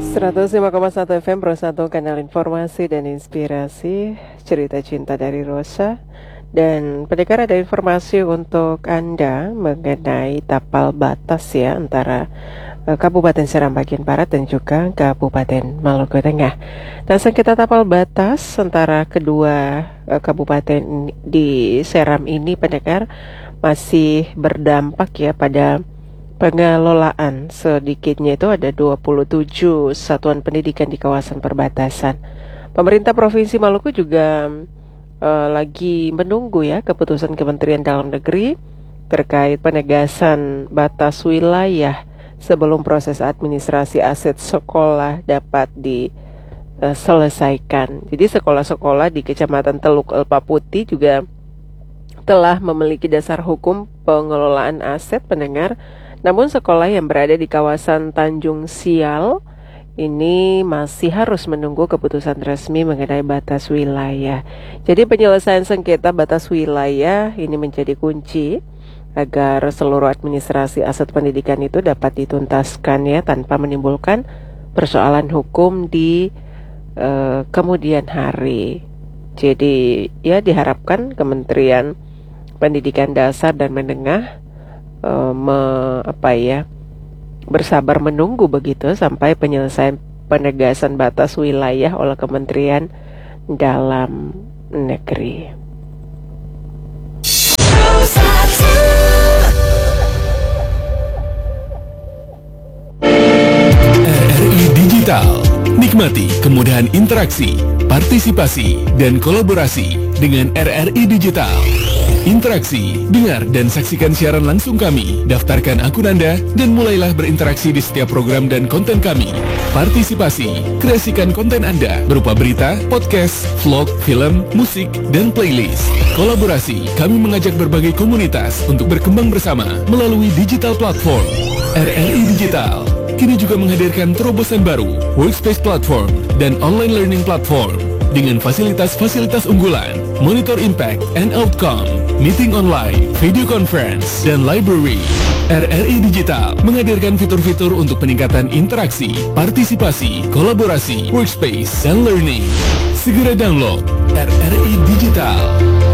105,1 FM Pro 1, kanal informasi dan inspirasi, cerita cinta dari Rosa. Dan pendengar, ada informasi untuk Anda mengenai tapal batas ya antara Kabupaten Seram bagian Barat dan juga Kabupaten Maluku Tengah. Dan sengketa tapal batas antara kedua kabupaten di Seram ini, pendengar, masih berdampak ya pada pengelolaan. Sedikitnya itu ada 27 satuan pendidikan di kawasan perbatasan. Pemerintah Provinsi Maluku juga lagi menunggu ya keputusan Kementerian Dalam Negeri terkait penegasan batas wilayah sebelum proses administrasi aset sekolah dapat diselesaikan. Jadi sekolah-sekolah di Kecamatan Teluk Elpa Putih juga telah memiliki dasar hukum pengelolaan aset, pendengar. Namun sekolah yang berada di kawasan Tanjung Sial ini masih harus menunggu keputusan resmi mengenai batas wilayah. Jadi penyelesaian sengketa batas wilayah ini menjadi kunci agar seluruh administrasi aset pendidikan itu dapat dituntaskan ya, tanpa menimbulkan persoalan hukum di kemudian hari. Jadi ya diharapkan Kementerian Pendidikan Dasar dan Menengah bersabar menunggu begitu sampai penyelesaian penegasan batas wilayah oleh Kementerian Dalam Negeri. RRI Digital. Nikmati kemudahan interaksi, partisipasi, dan kolaborasi dengan RRI Digital. Interaksi, dengar dan saksikan siaran langsung kami, daftarkan akun Anda, dan mulailah berinteraksi di setiap program dan konten kami. Partisipasi, kreasikan konten Anda berupa berita, podcast, vlog, film, musik, dan playlist. Kolaborasi, kami mengajak berbagai komunitas untuk berkembang bersama melalui digital platform. RRI Digital kini juga menghadirkan terobosan baru, workspace platform, dan online learning platform dengan fasilitas-fasilitas unggulan, monitor impact and outcome, meeting online, video conference, dan library. RRI Digital menghadirkan fitur-fitur untuk peningkatan interaksi, partisipasi, kolaborasi, workspace, dan learning. Segera download RRI Digital.